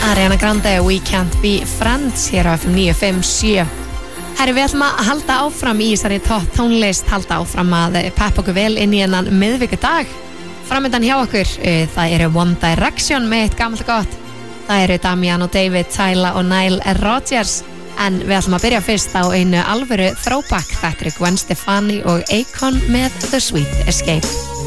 Ariana Grande, We Can't Be Friends hér á FM 957. Herri, við ætlum að halda áfram í þessari topp tónlist, halda áfram að peppa okkur vel inn í hennan miðvikudag. Framöndan hjá okkur, það eru One Direction með eitt gamalt og gott. Það eru Damian og David, Tyla og Nile Rodgers. En við ætlum að byrja fyrst á einu alvöru throwback. Þetta eru Gwen Stefani og Akon með The Sweet Escape.